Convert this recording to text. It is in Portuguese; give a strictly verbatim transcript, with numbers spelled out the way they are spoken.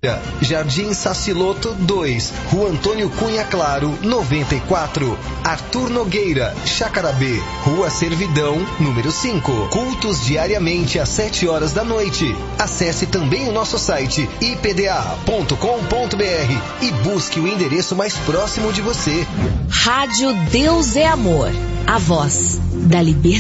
Jardim Saciloto dois, Rua Antônio Cunha Claro, noventa e quatro. Arthur Nogueira, Chácara B, Rua Servidão, número cinco. Cultos diariamente às sete horas da noite. Acesse também o nosso site i p d a ponto com ponto b r e busque o endereço mais próximo de você. Rádio Deus é Amor, a voz da liberdade.